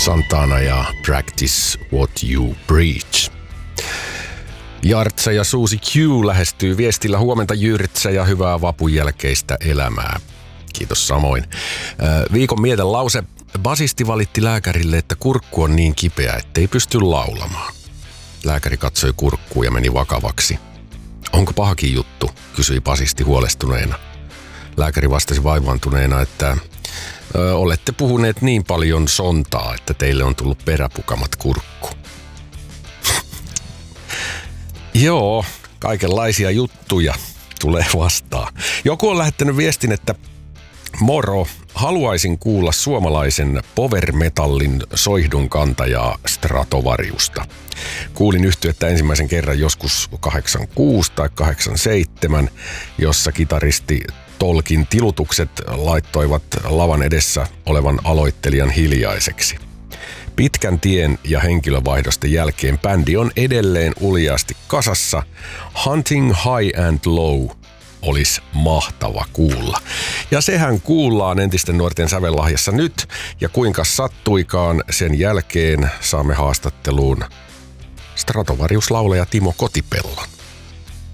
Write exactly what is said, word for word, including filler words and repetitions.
Santana ja Practice What You Preach. Jartsa ja Susi Q lähestyy viestillä huomenta Jyrtsä ja hyvää vapun jälkeistä elämää. Kiitos samoin. Viikon mietelause. Basisti valitti lääkärille, että kurkku on niin kipeä, ettei pysty laulamaan. Lääkäri katsoi kurkkuun ja meni vakavaksi. Onko pahakin juttu, kysyi basisti huolestuneena. Lääkäri vastasi vaivaantuneena, että ö, olette puhuneet niin paljon sontaa, että teille on tullut peräpukamat kurkku. Joo, kaikenlaisia juttuja tulee vastaan. Joku on lähettänyt viestin, että moro, haluaisin kuulla suomalaisen power metallin soihdun kantajaa Stratovariusta. Kuulin yhtyettä ensimmäisen kerran joskus kahdeksankymmentäkuusi tai kahdeksankymmentäseitsemän, jossa kitaristi Tolkin tilutukset laittoivat lavan edessä olevan aloittelijan hiljaiseksi. Pitkän tien ja henkilövaihdosten jälkeen bändi on edelleen uljaasti kasassa. Hunting High and Low olisi mahtava kuulla. Ja sehän kuullaan entisten nuorten sävellahjassa nyt, ja kuinka sattuikaan sen jälkeen saamme haastatteluun Stratovarius-laulaja Timo Kotipellon.